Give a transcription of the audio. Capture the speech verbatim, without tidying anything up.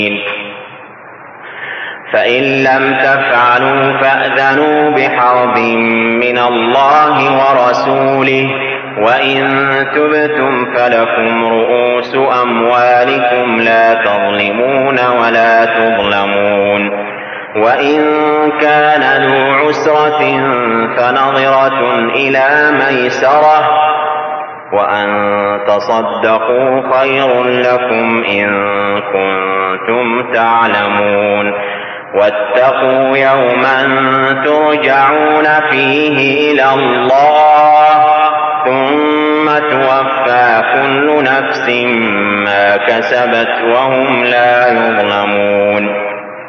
فإن لم تفعلوا فأذنوا بحرب من الله ورسوله، وإن تبتم فلكم رؤوس أموالكم لا تظلمون ولا تظلمون. وإن كان ذو عسرة فنظرة إلى ميسرة، وأن تصدقوا خير لكم إن كنتم تعلمون. واتقوا يوما ترجعون فيه إلى الله ثم توفى كل نفس ما كسبت وهم لا يظلمون.